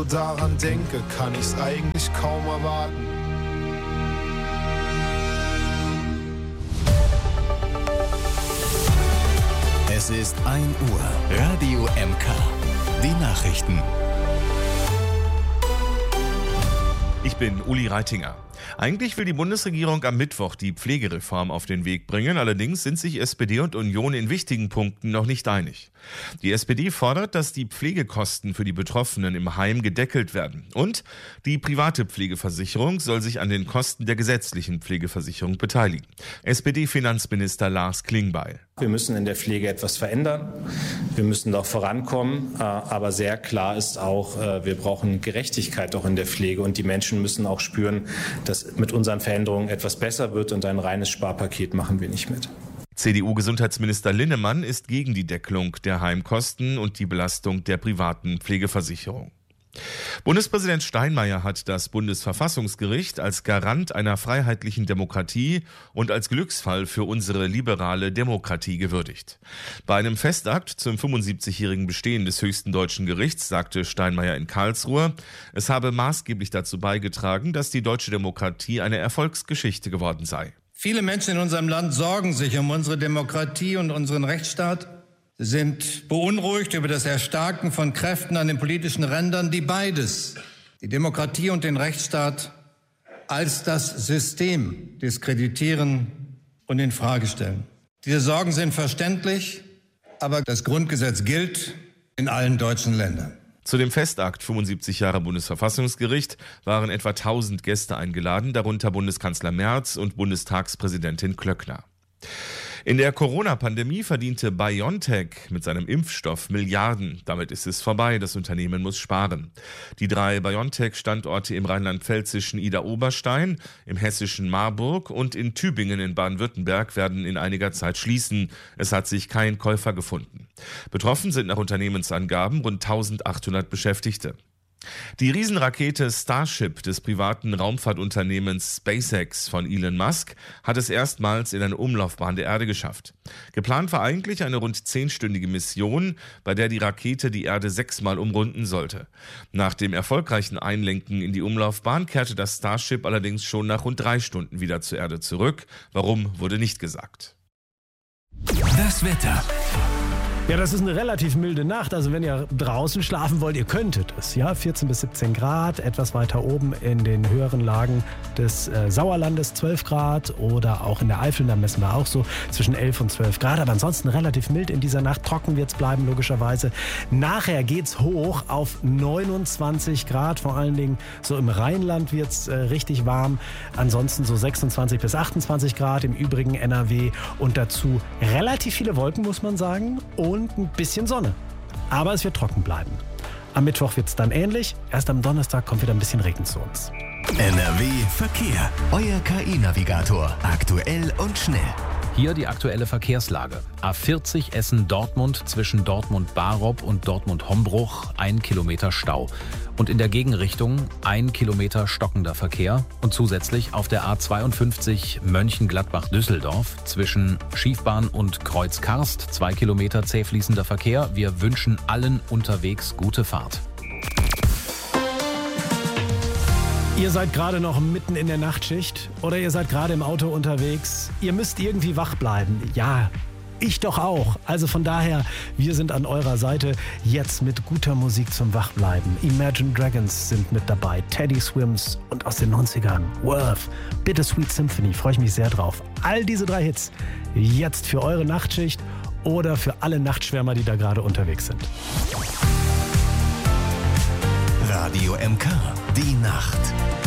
Daran denke, kann ich's eigentlich kaum erwarten. Es ist 1 Uhr. Radio MK. Die Nachrichten. Ich bin Uli Reitinger. Eigentlich will die Bundesregierung am Mittwoch die Pflegereform auf den Weg bringen. Allerdings sind sich SPD und Union in wichtigen Punkten noch nicht einig. Die SPD fordert, dass die Pflegekosten für die Betroffenen im Heim gedeckelt werden. Und die private Pflegeversicherung soll sich an den Kosten der gesetzlichen Pflegeversicherung beteiligen. SPD-Finanzminister Lars Klingbeil. Wir müssen in der Pflege etwas verändern. Wir müssen doch vorankommen. Aber sehr klar ist auch, wir brauchen Gerechtigkeit auch in der Pflege. Und die Menschen müssen auch spüren, dass mit unseren Veränderungen etwas besser wird. Und ein reines Sparpaket machen wir nicht mit. CDU-Gesundheitsminister Linnemann ist gegen die Deckelung der Heimkosten und die Belastung der privaten Pflegeversicherung. Bundespräsident Steinmeier hat das Bundesverfassungsgericht als Garant einer freiheitlichen Demokratie und als Glücksfall für unsere liberale Demokratie gewürdigt. Bei einem Festakt zum 75-jährigen Bestehen des höchsten deutschen Gerichts sagte Steinmeier in Karlsruhe, es habe maßgeblich dazu beigetragen, dass die deutsche Demokratie eine Erfolgsgeschichte geworden sei. Viele Menschen in unserem Land sorgen sich um unsere Demokratie und unseren Rechtsstaat. Sie sind beunruhigt über das Erstarken von Kräften an den politischen Rändern, die beides, die Demokratie und den Rechtsstaat, als das System diskreditieren und in Frage stellen. Diese Sorgen sind verständlich, aber das Grundgesetz gilt in allen deutschen Ländern. Zu dem Festakt 75 Jahre Bundesverfassungsgericht waren etwa 1000 Gäste eingeladen, darunter Bundeskanzler Merz und Bundestagspräsidentin Klöckner. In der Corona-Pandemie verdiente BioNTech mit seinem Impfstoff Milliarden. Damit ist es vorbei, das Unternehmen muss sparen. Die 3 BioNTech-Standorte im rheinland-pfälzischen Idar-Oberstein, im hessischen Marburg und in Tübingen in Baden-Württemberg werden in einiger Zeit schließen. Es hat sich kein Käufer gefunden. Betroffen sind nach Unternehmensangaben rund 1800 Beschäftigte. Die Riesenrakete Starship des privaten Raumfahrtunternehmens SpaceX von Elon Musk hat es erstmals in eine Umlaufbahn der Erde geschafft. Geplant war eigentlich eine rund 10-stündige Mission, bei der die Rakete die Erde 6-mal umrunden sollte. Nach dem erfolgreichen Einlenken in die Umlaufbahn kehrte das Starship allerdings schon nach rund 3 Stunden wieder zur Erde zurück. Warum, wurde nicht gesagt. Das Wetter. Ja, das ist eine relativ milde Nacht. Also wenn ihr draußen schlafen wollt, ihr könntet es. Ja, 14 bis 17 Grad, etwas weiter oben in den höheren Lagen des Sauerlandes 12 Grad oder auch in der Eifel, da messen wir auch so zwischen 11 und 12 Grad. Aber ansonsten relativ mild in dieser Nacht. Trocken wird es bleiben, logischerweise. Nachher geht's hoch auf 29 Grad. Vor allen Dingen so im Rheinland wird es richtig warm. Ansonsten so 26 bis 28 Grad im übrigen NRW. Und dazu relativ viele Wolken, muss man sagen. Und ein bisschen Sonne. Aber es wird trocken bleiben. Am Mittwoch wird es dann ähnlich. Erst am Donnerstag kommt wieder ein bisschen Regen zu uns. NRW Verkehr. Euer KI-Navigator. Aktuell und schnell. Hier die aktuelle Verkehrslage. A40 Essen-Dortmund zwischen Dortmund-Barob und Dortmund-Hombruch 1 Kilometer Stau. Und in der Gegenrichtung 1 Kilometer stockender Verkehr. Und zusätzlich auf der A52 Mönchengladbach-Düsseldorf zwischen Schiefbahn und Kreuz-Karst 2 Kilometer zäh fließender Verkehr. Wir wünschen allen unterwegs gute Fahrt. Ihr seid gerade noch mitten in der Nachtschicht oder ihr seid gerade im Auto unterwegs. Ihr müsst irgendwie wach bleiben. Ja, ich doch auch. Also von daher, wir sind an eurer Seite jetzt mit guter Musik zum Wachbleiben. Imagine Dragons sind mit dabei, Teddy Swims und aus den 90ern Worth, Bittersweet Symphony, freue ich mich sehr drauf. All diese 3 Hits jetzt für eure Nachtschicht oder für alle Nachtschwärmer, die da gerade unterwegs sind. Radio MK, die Nacht.